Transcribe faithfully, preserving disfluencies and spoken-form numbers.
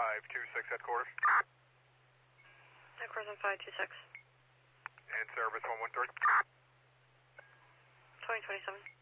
five two six headquarters. Headquarters on five two six. And service one one three. twenty twenty-seven.